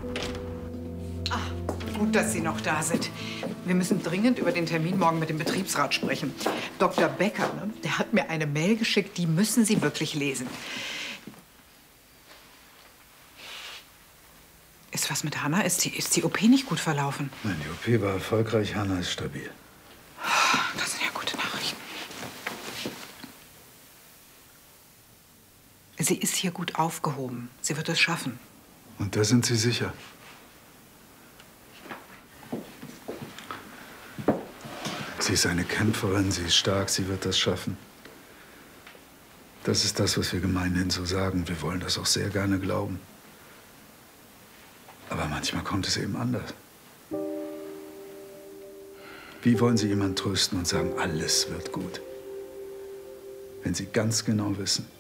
Gut, dass Sie noch da sind. Wir müssen dringend über den Termin morgen mit dem Betriebsrat sprechen. Dr. Becker, ne, der hat mir eine Mail geschickt, die müssen Sie wirklich lesen. Ist was mit Hanna? Ist die OP nicht gut verlaufen? Nein, die OP war erfolgreich. Hanna ist stabil. Das sind ja gute Nachrichten. Sie ist hier gut aufgehoben. Sie wird es schaffen. Und da sind Sie sicher? Sie ist eine Kämpferin, sie ist stark, sie wird das schaffen. Das ist das, was wir gemeinhin so sagen. Wir wollen das auch sehr gerne glauben. Aber manchmal kommt es eben anders. Wie wollen Sie jemanden trösten und sagen, alles wird gut? Wenn Sie ganz genau wissen,